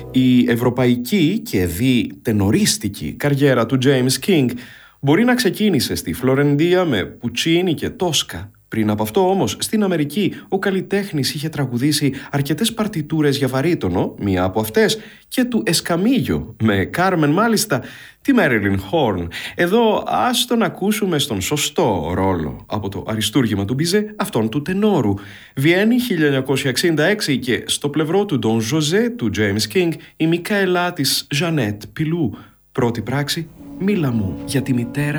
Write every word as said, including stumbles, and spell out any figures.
Η ευρωπαϊκή και δι τενορίστικη καριέρα του James King μπορεί να ξεκίνησε στη Φλωρεντία με Πουτσίνι και Τόσκα. Πριν από αυτό όμως, στην Αμερική, ο καλλιτέχνης είχε τραγουδήσει αρκετές παρτιτούρες για βαρύτονο, μία από αυτές και του Εσκαμίγιο, με Κάρμεν μάλιστα, τη Μέριλιν Χόρν. Εδώ ας τον ακούσουμε στον σωστό ρόλο από το αριστούργημα του Μπιζέ, αυτόν του τενόρου. Βιέννη χίλια εννιακόσια εξήντα έξι και στο πλευρό του Ντον Ζωζέ του James King, η Μικαελά της Ζανέτ Πιλού. Πρώτη πράξη, «Μίλα μου για τη μητέρα